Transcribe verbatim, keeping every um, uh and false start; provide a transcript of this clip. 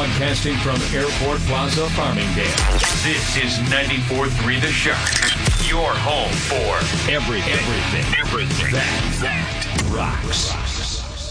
Broadcasting from Airport Plaza, Farmingdale. This is ninety-four point three The Shark. Your home for everything, everything, everything that, that rocks.